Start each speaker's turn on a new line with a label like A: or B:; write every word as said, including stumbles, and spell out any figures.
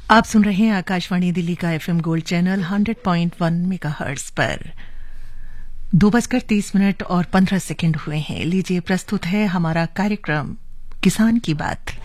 A: आप सुन रहे हैं आकाशवाणी दिल्ली का FM gold channel hundred point one megahertz पर। दो बजकर तीस मिनट और पंद्रह सेकंड हुए हैं। लीजिए प्रस्तुत है हमारा कार्यक्रम किसान की बात।